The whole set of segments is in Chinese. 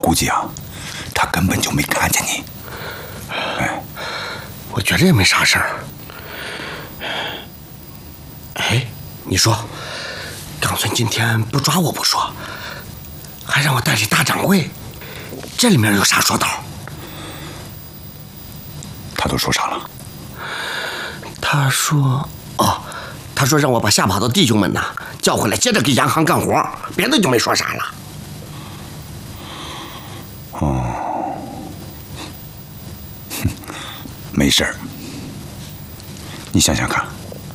估计啊，他根本就没看见你。哎， 我觉着也没啥事儿。哎，你说，长孙今天不抓我不说，还让我带去大掌柜，这里面有啥说道？ 他都说啥了？ 他说让我把吓跑的弟兄们呐叫回来，接着给洋行干活，别的就没说啥了。 哦，没事儿。你想想看，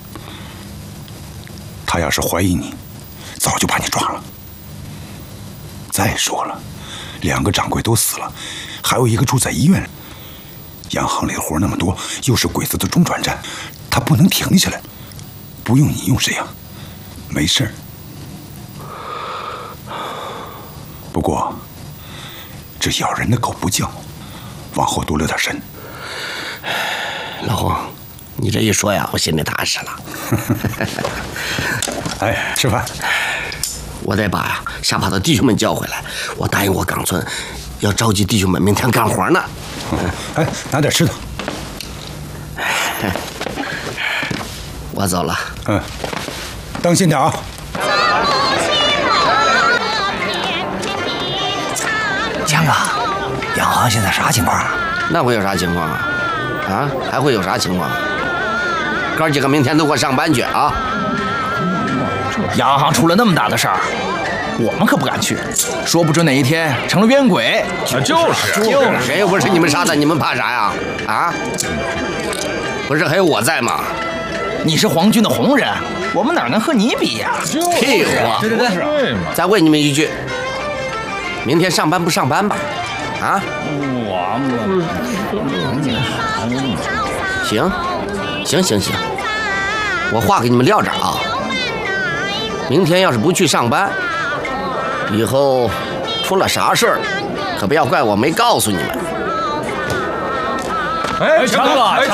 他要是怀疑你，早就把你抓了。再说了，2个掌柜都死了，还有一个住在医院里。洋行里的活那么多，又是鬼子的中转站，他不能停下来。不用你用谁呀？没事儿。不过，这咬人的狗不叫，往后多留点神。 老洪，你这一说呀，我心里踏实了。 哎，吃饭。 我得把吓跑的弟兄们叫回来。我答应我冈村，要召集弟兄们明天干活呢。 哎，拿点吃的。 我走了。 当心点啊！ 强哥，洋行现在啥情况？ 那会有啥情况啊？啊，还会有啥情况？哥几个明天都给我上班去啊！ 洋行出了那么大的事儿，我们可不敢去，说不准哪一天成了冤鬼。 就是， 谁又不是你们杀的，你们怕啥呀？啊？不是还有我在吗？ 你是皇军的红人，我们哪能和你比呀？ 屁话！ 对嘛？ 再问你们一句，明天上班不上班吧？啊？行，我话给你们撂这儿啊。明天要是不去上班，以后出了啥事儿，可不要怪我没告诉你们。 哎，强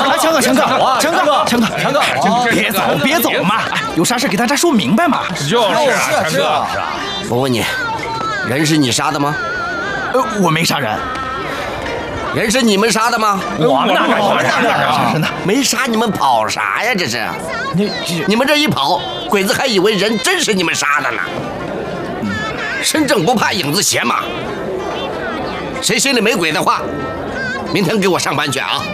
哥， 别走嘛！有啥事给大家说明白嘛。 就是啊，强哥。 我问你，人是你杀的吗？ 我没杀人。 人是你们杀的吗？ 我们哪敢杀人？ 没杀你们跑啥呀？这是，你们这一跑，鬼子还以为人真是你们杀的呢。身正不怕影子斜嘛。谁心里没鬼的话，明天给我上班去啊！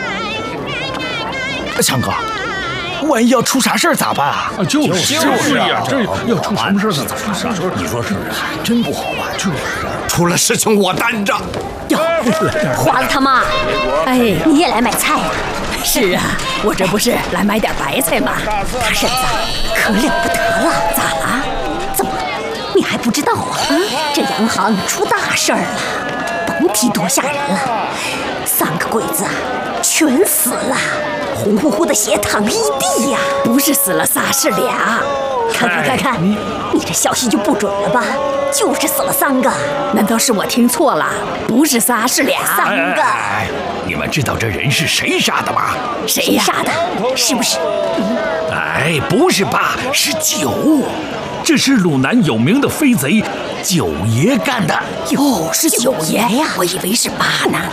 强哥，万一要出啥事儿咋办啊？ 就是呀，这要出什么事儿咋办？你说是不是？ 真不好办。就是， 出了事情我担着。 哟，华子他妈，哎，你也来买菜呀？是啊，我这不是来买点白菜吗？他婶子可了不得了，咋了？怎么，你还不知道啊？这洋行出大事儿了，甭提多吓人了。3个鬼子啊，全死了，红乎乎的血淌一地呀！不是死了仨，是俩。看，你这消息就不准了吧？就是死了3个。难道是我听错了？不是仨，是俩。3个。 你们知道这人是谁杀的吗？ 谁杀的？是不是？ 哎，不是8，是9。这是鲁南有名的飞贼九爷干的。 哟，是9爷呀！我以为是8呢。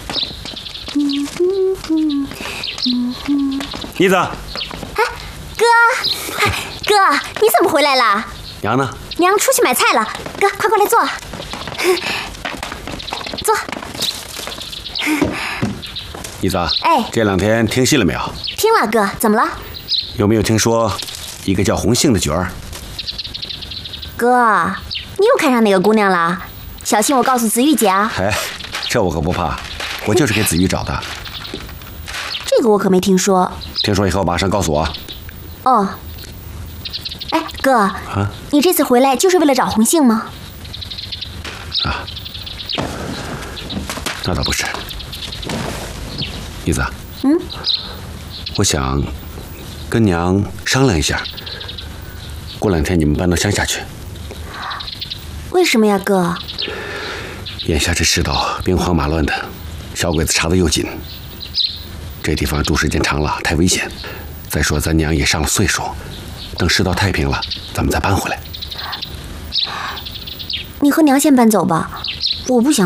妮子， 哥，你怎么回来了？ 娘呢？ 娘出去买菜了。哥，快过来坐。坐。 妮子， 哎， 这2天听信了没有？ 听了，哥，怎么了？ 有没有听说一个叫红杏的角儿？ 哥，你又看上哪个姑娘了？小心我告诉子玉姐啊！ 哎，这我可不怕，我就是给子玉找的。 这个我可没听说。 听说以后马上告诉我。 哦。哎，哥，你这次回来就是为了找红杏吗？ 啊，那倒不是。妮子，我想跟娘商量一下，过2天你们搬到乡下去。 为什么呀，哥？ 眼下这世道兵荒马乱的，小鬼子查得又紧，这地方住时间长了太危险。再说咱娘也上了岁数，等世道太平了，咱们再搬回来。 你和娘先搬走吧，我不想